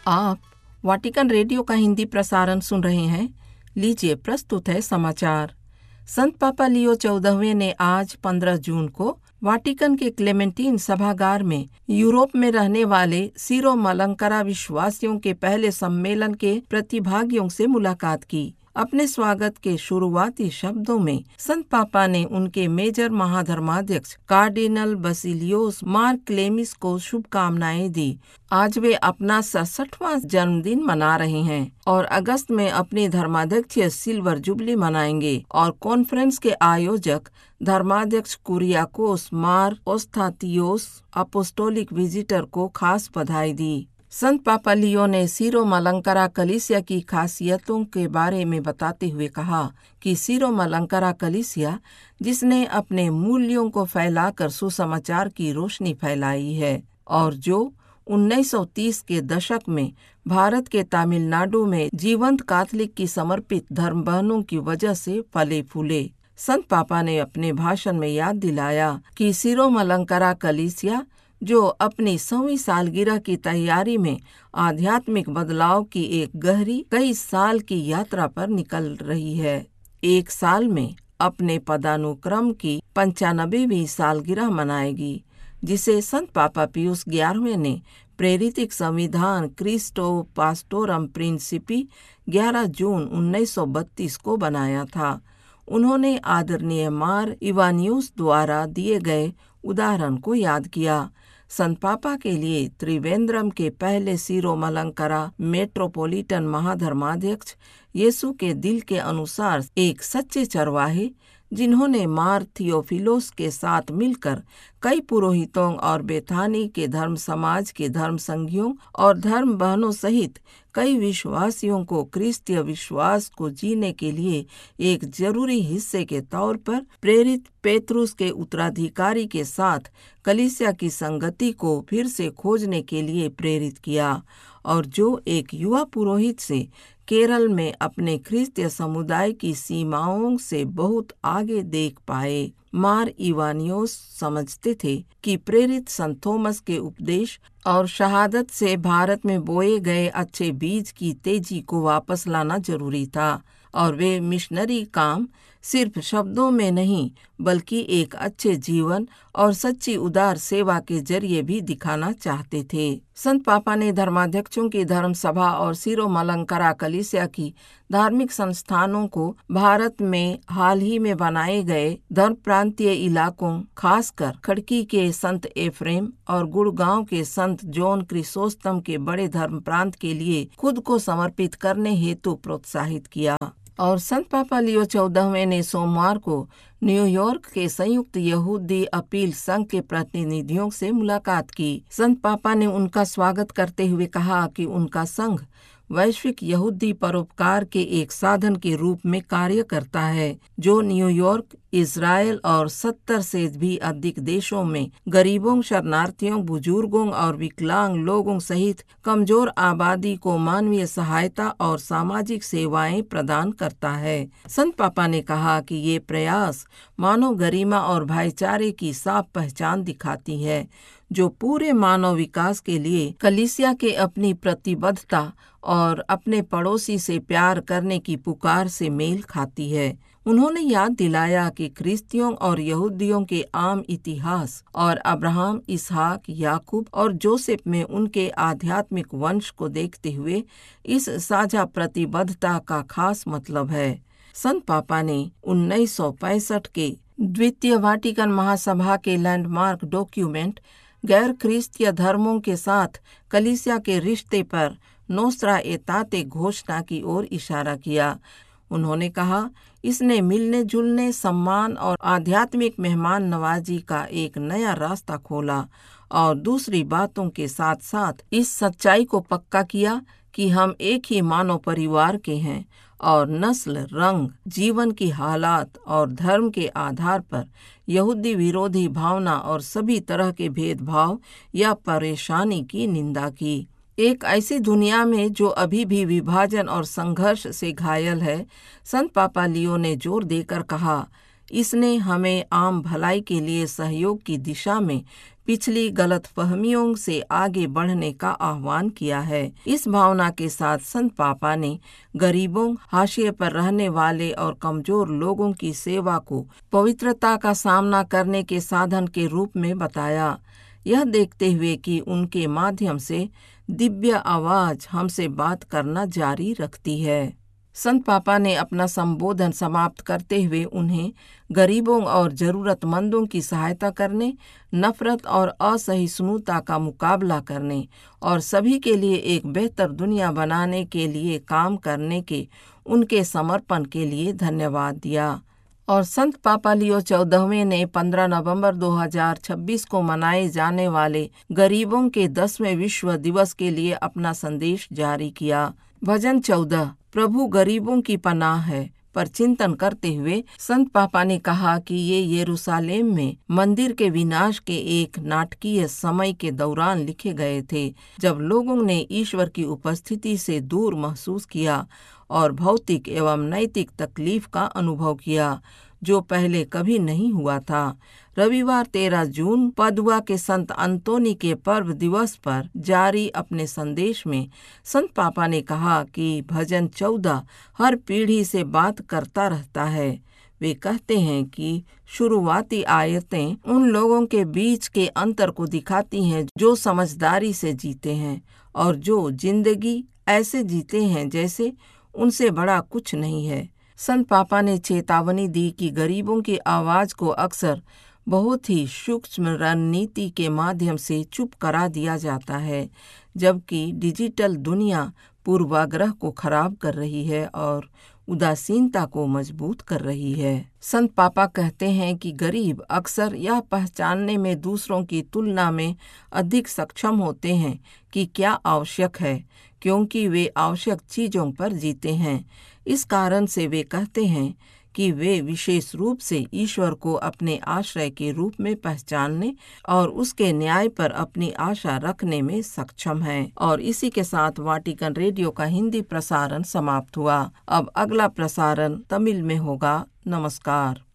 आप Vatican radio का हिंदी प्रसारण सुन रहे हैं। लीजिए प्रस्तुत है समाचार। संत पापा लियो 14वें ने आज 15 जून को वाटिकन के क्लेमेंटीन सभागार में यूरोप में रहने वाले सीरो मलंकरा विश्वासियों के पहले सम्मेलन के प्रतिभागियों से मुलाकात की। अपने स्वागत के शुरुआती शब्दों में संत पापा ने उनके मेजर महाधर्माध्यक्ष कार्डिनल बसिलियोस मार क्लेमिस को शुभकामनाएं दी। आज वे अपना 67वां जन्मदिन मना रहे हैं और अगस्त में अपनी धर्माध्यक्षीय सिल्वर जुबली मनाएंगे और कॉन्फ्रेंस के आयोजक धर्माध्यक्ष कुरियाकोस मार ओस्ताथियोस अपोस्टोलिक विजिटर को खास बधाई दी। संत पापा लियो ने सीरो मलंकरा कलीसिया की खासियतों के बारे में बताते हुए कहा कि सीरो मलंकरा कलीसिया, जिसने अपने मूल्यों को फैलाकर सुसमाचार की रोशनी फैलाई है और जो 1930 के दशक में भारत के तमिलनाडु में जीवंत कैथोलिक की समर्पित धर्म बहनों की वजह से फले फूले। संत पापा ने अपने भाषण में याद दिलाया कि सीरो मलंकरा कलीसिया, जो अपनी 100वीं सालगिरह की तैयारी में आध्यात्मिक बदलाव की एक गहरी कई साल की यात्रा पर निकल रही है, एक साल में अपने पदानुक्रम की 95वीं सालगिरह मनाएगी, जिसे संत पापा पियुस 11वें ने प्रेरितिक संविधान क्रिस्टो पास्टोरम प्रिंसिपी 11 जून 1932 को बनाया था। उन्होंने आदरणीय मार इवानियोस द्वारा दिए गए उदाहरण को याद किया। संत पापा के लिए त्रिवेंद्रम के पहले सीरो मलंकरा मेट्रोपोलिटन महाधर्माध्यक्ष यीशु के दिल के अनुसार एक सच्चे चरवाहे, जिन्होंने मार थियोफिलोस के साथ मिलकर कई पुरोहितों और बेथानी के धर्म समाज के धर्म संघियों और धर्म बहनों सहित कई विश्वासियों को क्रिस्तीय विश्वास को जीने के लिए एक जरूरी हिस्से के तौर पर प्रेरित पेत्रुस के उत्तराधिकारी के साथ कलीसिया की संगति को फिर से खोजने के लिए प्रेरित किया, और जो एक युवा पुरोहित से केरल में अपने ख्रिस्तीय समुदाय की सीमाओं से बहुत आगे देख पाए। मार इवानियोस समझते थे कि प्रेरित संत थॉमस के उपदेश और शहादत से भारत में बोए गए अच्छे बीज की तेजी को वापस लाना जरूरी था, और वे मिशनरी काम सिर्फ शब्दों में नहीं बल्कि एक अच्छे जीवन और सच्ची उदार सेवा के जरिए भी दिखाना चाहते थे। संत पापा ने धर्माध्यक्षों की धर्म सभा और सीरो मलंकरा कलीसिया की धार्मिक संस्थानों को भारत में हाल ही में बनाए गए धर्म प्रांतीय इलाकों, खासकर खड़की के संत एफ्रेम और गुड़गांव के संत जॉन क्रिसोस्तम के बड़े धर्म प्रांत के लिए खुद को समर्पित करने हेतु प्रोत्साहित किया। और संत पापा लियो 14वें ने सोमवार को न्यूयॉर्क के संयुक्त यहूदी अपील संघ के प्रतिनिधियों से मुलाकात की। संत पापा ने उनका स्वागत करते हुए कहा कि उनका संघ वैश्विक यहूदी परोपकार के एक साधन के रूप में कार्य करता है, जो न्यूयॉर्क, इज़राइल और 70 से भी अधिक देशों में गरीबों, शरणार्थियों, बुजुर्गों और विकलांग लोगों सहित कमजोर आबादी को मानवीय सहायता और सामाजिक सेवाएं प्रदान करता है। संत पापा ने कहा कि ये प्रयास मानव गरिमा और भाईचारे की साफ पहचान दिखाती है, जो पूरे मानव विकास के लिए कलीसिया के अपनी प्रतिबद्धता और अपने पड़ोसी से प्यार करने की पुकार से मेल खाती है। उन्होंने याद दिलाया कि ख्रिस्तियों और यहूदियों के आम इतिहास और अब्राहम, इसहाक, याकूब और जोसेफ में उनके आध्यात्मिक वंश को देखते हुए इस साझा प्रतिबद्धता का खास मतलब है। संत पापा ने 1965 के द्वितीय वाटिकन महासभा के लैंडमार्क डॉक्यूमेंट गैर ख्रिस्तीय धर्मों के साथ कलीसिया के रिश्ते पर नोस्त्रा एताते घोषणा की ओर इशारा किया। उन्होंने कहा, इसने मिलने जुलने, सम्मान और आध्यात्मिक मेहमान नवाजी का एक नया रास्ता खोला और दूसरी बातों के साथ साथ इस सच्चाई को पक्का किया कि हम एक ही मानव परिवार के हैं और नस्ल, रंग, जीवन की हालात और धर्म के आधार पर यहूदी विरोधी भावना और सभी तरह के भेदभाव या परेशानी की निंदा की। एक ऐसी दुनिया में जो अभी भी विभाजन और संघर्ष से घायल है, संत पापा लियो ने जोर देकर कहा, इसने हमें आम भलाई के लिए सहयोग की दिशा में पिछली गलतफहमियों से आगे बढ़ने का आह्वान किया है। इस भावना के साथ संत पापा ने गरीबों, हाशिए पर रहने वाले और कमजोर लोगों की सेवा को पवित्रता का सामना करने के साधन के रूप में बताया, यह देखते हुए कि उनके माध्यम से दिव्य आवाज हमसे बात करना जारी रखती है। संत पापा ने अपना संबोधन समाप्त करते हुए उन्हें गरीबों और जरूरतमंदों की सहायता करने, नफरत और असहिष्णुता का मुकाबला करने और सभी के लिए एक बेहतर दुनिया बनाने के लिए काम करने के उनके समर्पण के लिए धन्यवाद दिया। और संत पापा लियो 14वें ने 15 नवंबर 2026 को मनाए जाने वाले गरीबों के 10वें विश्व दिवस के लिए अपना संदेश जारी किया। भजन 14 प्रभु गरीबों की पनाह है पर चिंतन करते हुए संत पापा ने कहा कि ये यरूशलेम में मंदिर के विनाश के एक नाटकीय समय के दौरान लिखे गए थे, जब लोगों ने ईश्वर की उपस्थिति से दूर महसूस किया और भौतिक एवं नैतिक तकलीफ का अनुभव किया, जो पहले कभी नहीं हुआ था। रविवार 13 जून पदुआ के संत अंतोनी के पर्व दिवस पर जारी अपने संदेश में संत पापा ने कहा कि भजन 14 हर पीढ़ी से बात करता रहता है। वे कहते हैं कि शुरुआती आयतें उन लोगों के बीच के अंतर को दिखाती हैं जो समझदारी से जीते हैं और जो जिंदगी ऐसे जीते हैं जैसे उनसे बड़ा कुछ नहीं है। संत पापा ने चेतावनी दी कि गरीबों की आवाज को अक्सर बहुत ही सूक्ष्म रणनीति के माध्यम से चुप करा दिया जाता है, जबकि डिजिटल दुनिया पूर्वाग्रह को खराब कर रही है और उदासीनता को मजबूत कर रही है। संत पापा कहते हैं कि गरीब अक्सर यह पहचानने में दूसरों की तुलना में अधिक सक्षम होते हैं कि क्या आवश्यक है, क्योंकि वे आवश्यक चीजों पर जीते हैं। इस कारण से वे कहते हैं कि वे विशेष रूप से ईश्वर को अपने आश्रय के रूप में पहचानने और उसके न्याय पर अपनी आशा रखने में सक्षम हैं। और इसी के साथ वाटिकन रेडियो का हिंदी प्रसारण समाप्त हुआ। अब अगला प्रसारण तमिल में होगा। नमस्कार।